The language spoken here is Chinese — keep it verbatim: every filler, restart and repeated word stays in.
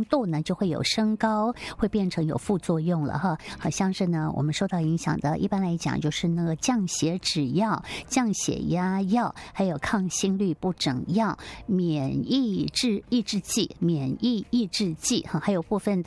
度呢就会有升高，会变成有副作用了哈。好像是呢，我们受到影响的，一般来讲就是那个降血脂药、降血压药，还有抗心律不整药、免疫制抑制剂、免疫抑制剂哈，还有部分的。